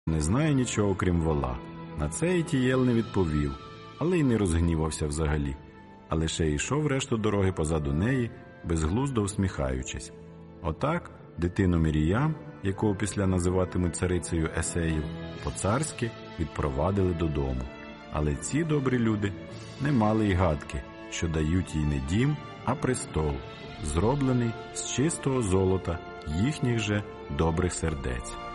не знає нічого, крім вола. На це Ітієл не відповів, але й не розгнівався взагалі, а лише йшов решту дороги позаду неї, безглуздо усміхаючись. Отак дитину Міріям, якого після називатимуть царицею Есеїв, по-царськи відпровадили додому. Але ці добрі люди не мали й гадки, що дають їй не дім, а престол, зроблений з чистого золота їхніх же добрих сердець.